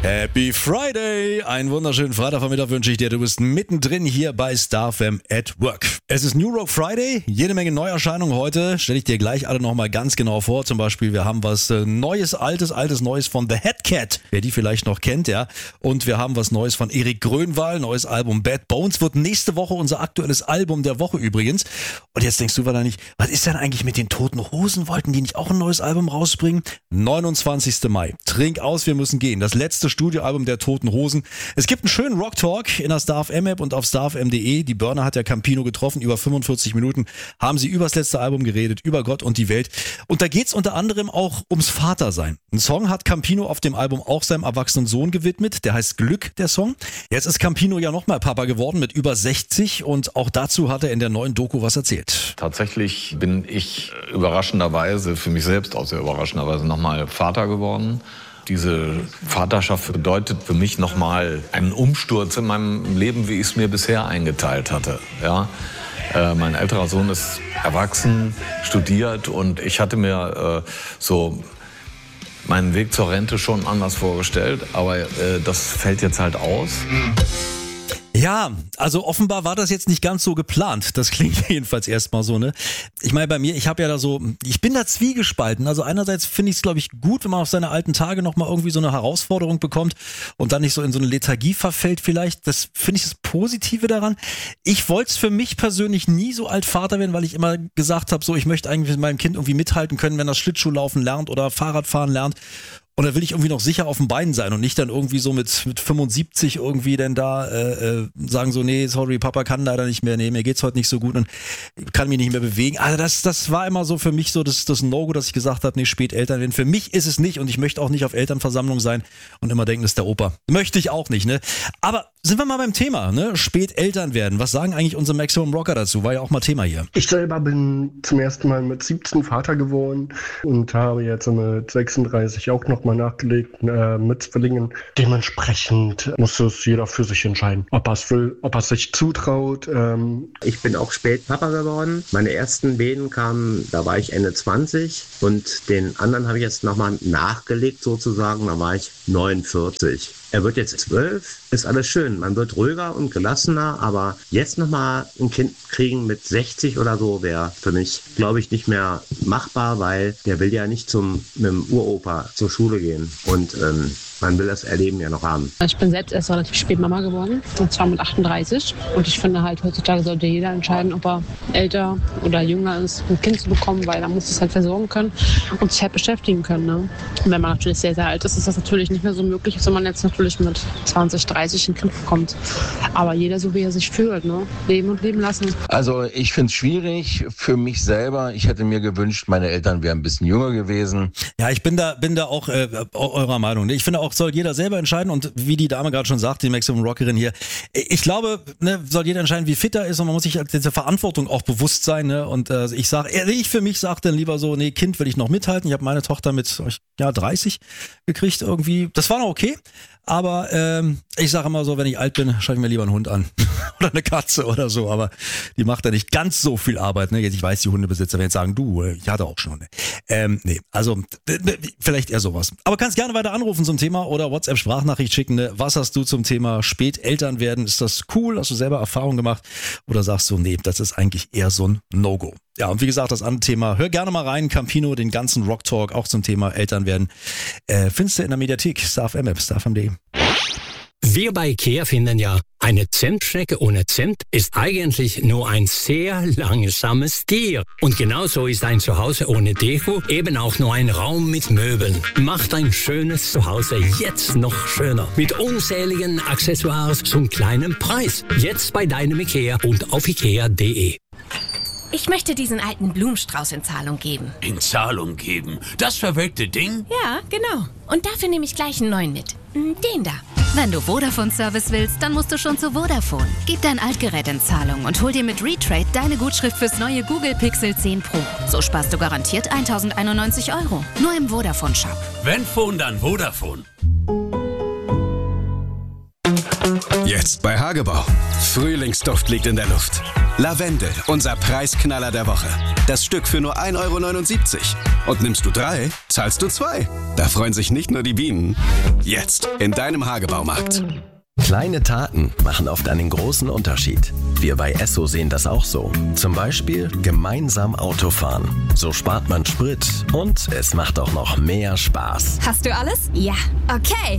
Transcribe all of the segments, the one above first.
Happy Friday! Einen wunderschönen Freitagvormittag wünsche ich dir. Du bist mittendrin hier bei Star FM at Work. Es ist New Rock Friday, jede Menge Neuerscheinungen heute. Stelle ich dir gleich alle nochmal ganz genau vor. Zum Beispiel, wir haben was Neues, Altes, Neues von The Headcat. Wer die vielleicht noch kennt, ja. Und wir haben was Neues von Erik Grönwall. Neues Album Bad Bones wird nächste Woche unser aktuelles Album der Woche übrigens. Und jetzt denkst du wahrscheinlich, was ist denn eigentlich mit den Toten Hosen? Wollten die nicht auch ein neues Album rausbringen? 29. Mai. Trink aus, wir müssen gehen. Das letzte Studioalbum der Toten Hosen. Es gibt einen schönen Rock-Talk in der Star FM App und auf starfm.de. Die Burner hat ja Campino getroffen. Über 45 Minuten haben sie über das letzte Album geredet, über Gott und die Welt. Und da geht's unter anderem auch ums Vatersein. Ein Song hat Campino auf dem Album auch seinem erwachsenen Sohn gewidmet. Der heißt Glück, der Song. Jetzt ist Campino ja nochmal Papa geworden mit über 60 und auch dazu hat er in der neuen Doku was erzählt. Tatsächlich bin ich überraschenderweise, für mich selbst auch sehr überraschenderweise, nochmal Vater geworden. Diese Vaterschaft bedeutet für mich nochmal einen Umsturz in meinem Leben, wie ich es mir bisher eingeteilt hatte. Ja? Mein älterer Sohn ist erwachsen, studiert und ich hatte mir so meinen Weg zur Rente schon anders vorgestellt, aber das fällt jetzt halt aus. Ja, also offenbar war das jetzt nicht ganz so geplant. Das klingt jedenfalls erstmal so, ne? Ich meine, bei mir, ich bin da zwiegespalten. Also einerseits finde ich es, glaube ich, gut, wenn man auf seine alten Tage nochmal irgendwie so eine Herausforderung bekommt und dann nicht so in so eine Lethargie verfällt vielleicht. Das finde ich das Positive daran. Ich wollte es für mich persönlich nie so alt Vater werden, weil ich immer gesagt habe, so, ich möchte eigentlich mit meinem Kind irgendwie mithalten können, wenn das Schlittschuhlaufen lernt oder Fahrradfahren lernt. Und da will ich irgendwie noch sicher auf den Beinen sein und nicht dann irgendwie so mit 75 irgendwie dann da sagen so, nee, sorry, Papa kann leider nicht mehr, nee, mir geht's heute nicht so gut und kann mich nicht mehr bewegen. Also das war immer so für mich so das No-Go, dass ich gesagt habe, nee, spät Eltern werden. Für mich ist es nicht und ich möchte auch nicht auf Elternversammlung sein und immer denken, das ist der Opa. Möchte ich auch nicht, ne? Aber sind wir mal beim Thema, ne? Spät Eltern werden. Was sagen eigentlich unsere Maximum Rocker dazu? War ja auch mal Thema hier. Ich selber bin zum ersten Mal mit 17 Vater geworden und habe jetzt mit 36 auch noch mal nachgelegt mit Zwillingen. Dementsprechend muss es jeder für sich entscheiden, ob er es will, ob er es sich zutraut. Ich bin auch spät Papa geworden. Meine ersten Beben kamen, da war ich Ende 20 und den anderen habe ich jetzt nochmal nachgelegt sozusagen, da war ich 49. Er wird jetzt 12, ist alles schön. Man wird ruhiger und gelassener, aber jetzt nochmal ein Kind kriegen mit 60 oder so wäre für mich, glaube ich, nicht mehr machbar, weil der will ja nicht mit dem Uropa zur Schule gehen und man will das Erleben ja noch haben. Ich bin selbst erst relativ spät Mama geworden, und zwar mit 38. Und ich finde halt, heutzutage sollte jeder entscheiden, ob er älter oder jünger ist, ein Kind zu bekommen, weil er muss es halt versorgen können und sich halt beschäftigen können. Ne? Und wenn man natürlich sehr, sehr alt ist, ist das natürlich nicht mehr so möglich, wenn man jetzt natürlich mit 20, 30 ein Kind bekommt. Aber jeder so, wie er sich fühlt, ne? Leben und leben lassen. Also ich finde es schwierig für mich selber. Ich hätte mir gewünscht, meine Eltern wären ein bisschen jünger gewesen. Ja, ich bin da auch eurer Meinung. Ich finde auch, soll jeder selber entscheiden und wie die Dame gerade schon sagt, die Maximum Rockerin hier, ich glaube, ne, soll jeder entscheiden, wie fit er ist und man muss sich dieser Verantwortung auch bewusst sein. Ne? Und ich für mich sage dann lieber so, nee, Kind will ich noch mithalten. Ich habe meine Tochter mit 30 gekriegt irgendwie. Das war noch okay. Aber ich sage immer so, wenn ich alt bin, schaue ich mir lieber einen Hund an. Oder eine Katze oder so. Aber die macht ja nicht ganz so viel Arbeit. Ne? Jetzt, ich weiß, die Hundebesitzer werden jetzt sagen, du, ich hatte auch schon Hunde. Nee, also vielleicht eher sowas. Aber kannst gerne weiter anrufen zum Thema oder WhatsApp-Sprachnachricht schicken. Ne? Was hast du zum Thema Späteltern werden? Ist das cool? Hast du selber Erfahrung gemacht? Oder sagst du, nee, das ist eigentlich eher so ein No-Go? Ja, und wie gesagt, das andere Thema, hör gerne mal rein, Campino, den ganzen Rock-Talk, auch zum Thema Eltern werden. Findest du in der Mediathek, StarFM-App, starfm.de. Wir bei IKEA finden ja, eine Zentstrecke ohne Zimt ist eigentlich nur ein sehr langsames Tier. Und genauso ist ein Zuhause ohne Deko eben auch nur ein Raum mit Möbeln. Macht ein schönes Zuhause jetzt noch schöner. Mit unzähligen Accessoires zum kleinen Preis. Jetzt bei deinem IKEA und auf ikea.de. Ich möchte diesen alten Blumenstrauß in Zahlung geben. In Zahlung geben? Das verwelkte Ding? Ja, genau. Und dafür nehme ich gleich einen neuen mit. Den da. Wenn du Vodafone-Service willst, dann musst du schon zu Vodafone. Gib dein Altgerät in Zahlung und hol dir mit Retrade deine Gutschrift fürs neue Google Pixel 10 Pro. So sparst du garantiert 1.091 €. Nur im Vodafone-Shop. Wenn Phone, dann Vodafone. Jetzt bei Hagebau. Frühlingsduft liegt in der Luft. Lavendel, unser Preisknaller der Woche. Das Stück für nur 1,79 €. Und nimmst du 3, zahlst du 2. Da freuen sich nicht nur die Bienen. Jetzt in deinem Hagebaumarkt. Kleine Taten machen oft einen großen Unterschied. Wir bei Esso sehen das auch so. Zum Beispiel gemeinsam Auto fahren. So spart man Sprit und es macht auch noch mehr Spaß. Hast du alles? Ja. Okay.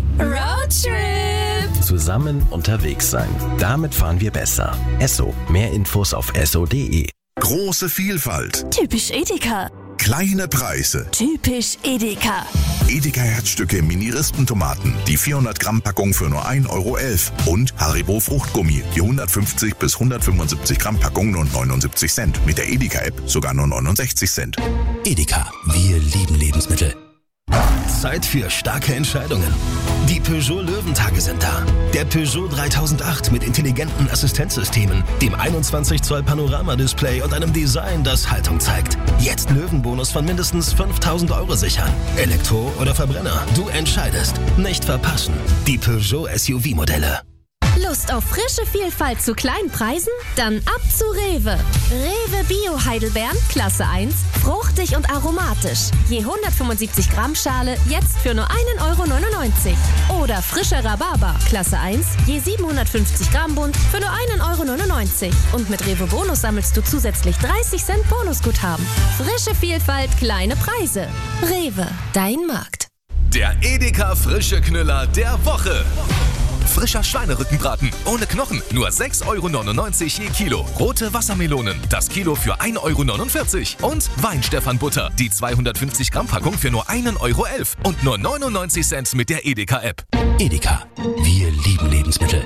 Roadtrip! Zusammen unterwegs sein. Damit fahren wir besser. Esso. Mehr Infos auf esso.de. Große Vielfalt. Typisch Edeka. Kleine Preise. Typisch Edeka. Edeka Herzstücke Mini-Rispentomaten. Die 400 Gramm Packung für nur 1,11 €. Und Haribo Fruchtgummi. Die 150 bis 175 Gramm Packung nur 79 Cent. Mit der Edeka-App sogar nur 69 Cent. Edeka. Wir lieben Lebensmittel. Zeit für starke Entscheidungen. Die Peugeot Löwentage sind da. Der Peugeot 3008 mit intelligenten Assistenzsystemen, dem 21 Zoll Panoramadisplay und einem Design, das Haltung zeigt. Jetzt Löwenbonus von mindestens 5.000 € sichern. Elektro oder Verbrenner, du entscheidest. Nicht verpassen. Die Peugeot SUV-Modelle. Lust auf frische Vielfalt zu kleinen Preisen? Dann ab zu Rewe. Rewe Bio Heidelbeeren, Klasse 1, fruchtig und aromatisch. Je 175 Gramm Schale, jetzt für nur 1,99 €. Oder frischer Rhabarber, Klasse 1, je 750 Gramm Bund, für nur 1,99 €. Und mit Rewe Bonus sammelst du zusätzlich 30 Cent Bonusguthaben. Frische Vielfalt, kleine Preise. Rewe, dein Markt. Der Edeka Frische Knüller der Woche. Frischer Schweinerückenbraten ohne Knochen, nur 6,99 € je Kilo. Rote Wassermelonen, das Kilo für 1,49 €. Und Weinstefan-Butter, die 250 Gramm Packung für nur 1,11 € und nur 99 Cent mit der Edeka-App. Edeka. Wir lieben Lebensmittel.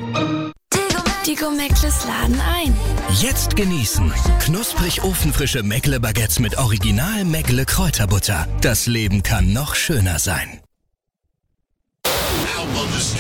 Die Meckles laden ein. Jetzt genießen. Knusprig ofenfrische Meckle-Baguettes mit Original Meckle Kräuterbutter. Das Leben kann noch schöner sein.